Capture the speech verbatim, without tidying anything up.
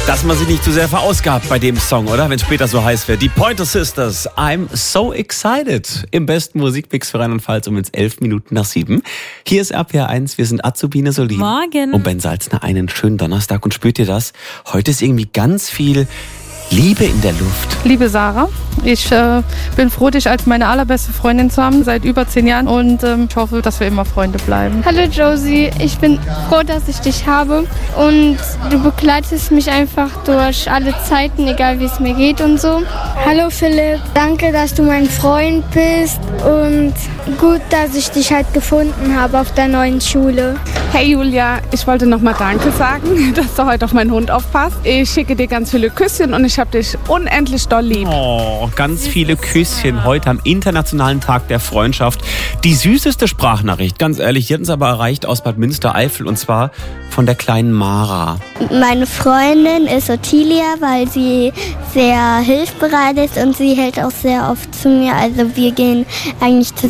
Dass man sich nicht zu sehr verausgabt bei dem Song, oder? Wenn es später so heiß wird. Die Pointer Sisters, I'm so excited. Im besten Musikmix für Rheinland-Pfalz um ins elf Minuten nach sieben. Hier ist R P R eins, wir sind Azubine Solin. Morgen. Und Ben Salzner, einen schönen Donnerstag. Und spürt ihr das? Heute ist irgendwie ganz viel Liebe in der Luft. Liebe Sarah, ich äh, bin froh, dich als meine allerbeste Freundin zu haben, seit über zehn Jahren. Und ähm, ich hoffe, dass wir immer Freunde bleiben. Hallo Josie, ich bin froh, dass ich dich habe. Und du begleitest mich einfach durch alle Zeiten, egal wie es mir geht und so. Hallo Philipp, danke, dass du mein Freund bist. Und gut, dass ich dich halt gefunden habe auf der neuen Schule. Hey Julia, ich wollte nochmal Danke sagen, dass du heute auf meinen Hund aufpasst. Ich schicke dir ganz viele Küsschen und ich habe dich unendlich doll lieb. Oh, ganz viele Küsschen heute am Internationalen Tag der Freundschaft. Die süßeste Sprachnachricht, ganz ehrlich, die hat uns aber erreicht aus Bad Münstereifel und zwar von der kleinen Mara. Meine Freundin ist Ottilia, weil sie sehr hilfsbereit ist und sie hält auch sehr oft zu mir. Also wir gehen eigentlich zusammen